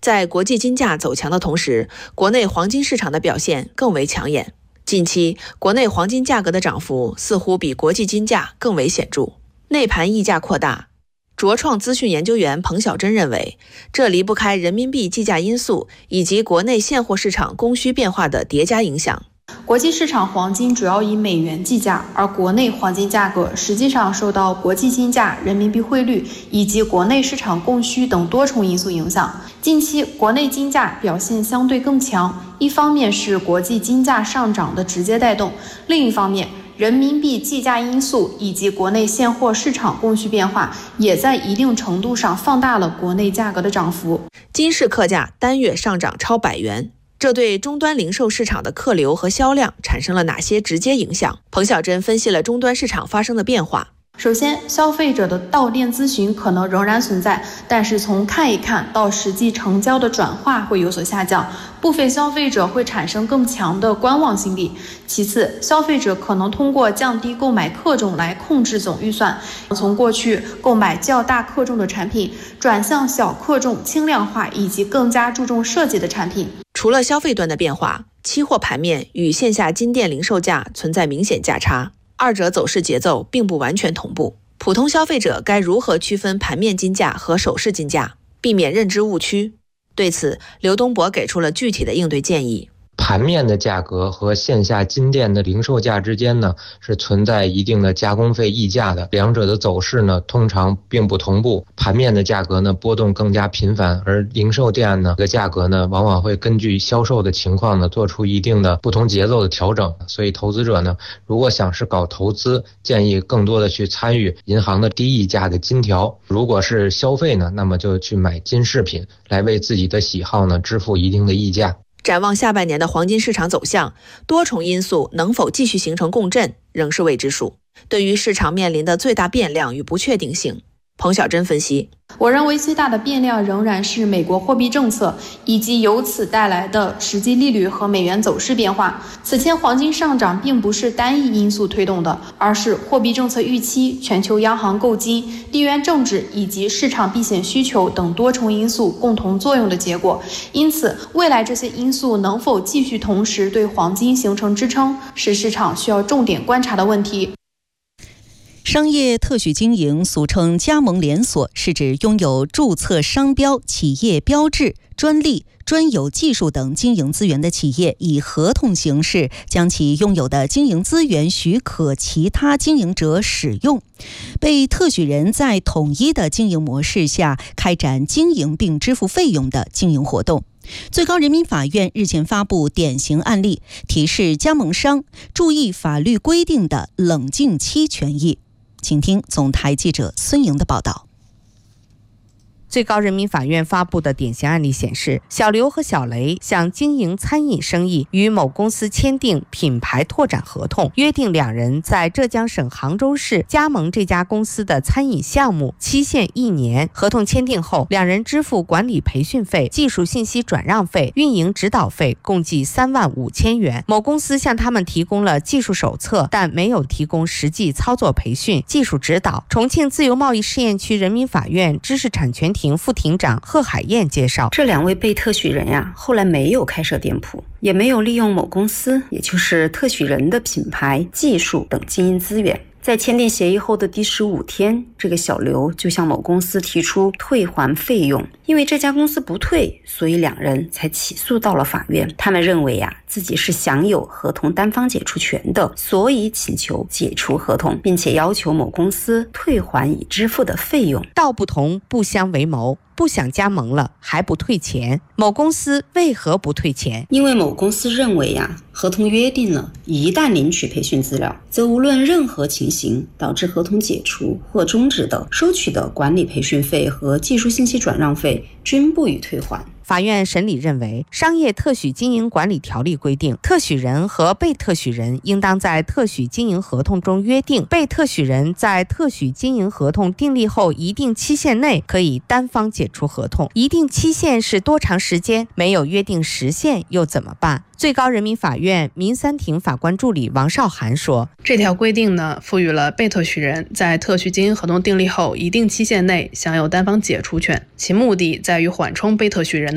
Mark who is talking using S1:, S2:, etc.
S1: 在国际金价走强的同时，国内黄金市场的表现更为抢眼。近期，国内黄金价格的涨幅似乎比国际金价更为显著，内盘溢价扩大。卓创资讯研究员彭小珍认为，这离不开人民币计价因素以及国内现货市场供需变化的叠加影响。
S2: 国际市场黄金主要以美元计价，而国内黄金价格实际上受到国际金价、人民币汇率以及国内市场供需等多重因素影响。近期国内金价表现相对更强，一方面是国际金价上涨的直接带动，另一方面人民币计价因素以及国内现货市场供需变化也在一定程度上放大了国内价格的涨幅。
S1: 金市客价单月上涨超100元，这对终端零售市场的客流和销量产生了哪些直接影响？彭小珍分析了终端市场发生的变化。
S2: 首先，消费者的到店咨询可能仍然存在，但是从看一看到实际成交的转化会有所下降，部分消费者会产生更强的观望心理。其次，消费者可能通过降低购买克重来控制总预算，从过去购买较大克重的产品，转向小克重、轻量化以及更加注重设计的产品。
S1: 除了消费端的变化，期货盘面与线下金店零售价存在明显价差，二者走势节奏并不完全同步。普通消费者该如何区分盘面金价和首饰金价，避免认知误区？对此，刘东博给出了具体的应对建议。
S3: 盘面的价格和线下金店的零售价之间呢，是存在一定的加工费溢价的，两者的走势呢通常并不同步。盘面的价格呢波动更加频繁，而零售店呢的价格呢往往会根据销售的情况呢做出一定的不同节奏的调整。所以投资者呢，如果想是搞投资，建议更多的去参与银行的低溢价的金条；如果是消费呢，那么就去买金饰品，来为自己的喜好呢支付一定的溢价。
S1: 展望下半年的黄金市场走向，多重因素能否继续形成共振，仍是未知数。对于市场面临的最大变量与不确定性，彭小珍分析，
S2: 我认为最大的变量仍然是美国货币政策以及由此带来的实际利率和美元走势变化。此前黄金上涨并不是单一因素推动的，而是货币政策预期、全球央行购金、地缘政治以及市场避险需求等多重因素共同作用的结果。因此，未来这些因素能否继续同时对黄金形成支撑，是市场需要重点观察的问题。
S4: 商业特许经营俗称加盟连锁，是指拥有注册商标、企业标志、专利、专有技术等经营资源的企业，以合同形式将其拥有的经营资源许可其他经营者使用，被特许人在统一的经营模式下开展经营并支付费用的经营活动。最高人民法院日前发布典型案例，提示加盟商注意法律规定的冷静期权益。请听总台记者孙莹的报道。
S5: 最高人民法院发布的典型案例显示，小刘和小雷想经营餐饮生意，与某公司签订品牌拓展合同，约定两人在浙江省杭州市加盟这家公司的餐饮项目，期限1年。合同签订后，两人支付管理培训费、技术信息转让费、运营指导费，共计3万5千元。某公司向他们提供了技术手册，但没有提供实际操作培训、技术指导。重庆自由贸易试验区人民法院知识产权庭副庭长贺海燕介绍，
S6: 这两位被特许人呀，后来没有开设店铺，也没有利用某公司，也就是特许人的品牌、技术等经营资源。在签订协议后的第15天，这个小刘就向某公司提出退还费用，因为这家公司不退，所以两人才起诉到了法院。他们认为自己是享有合同单方解除权的，所以请求解除合同，并且要求某公司退还已支付的费用。
S5: 道不同不相为谋，不想加盟了还不退钱，某公司为何不退钱？
S6: 因为某公司认为合同约定了，一旦领取培训资料，则无论任何情形导致合同解除或终止的，收取的管理培训费和技术信息转让费均不予退还。
S5: 法院审理认为，商业特许经营管理条例规定，特许人和被特许人应当在特许经营合同中约定，被特许人在特许经营合同订立后一定期限内可以单方解除合同。一定期限是多长时间？没有约定时限又怎么办？最高人民法院民三庭法官助理王少涵说，
S7: 这条规定呢，赋予了被特许人在特许经营合同订立后一定期限内享有单方解除权，其目的在于缓冲被特许人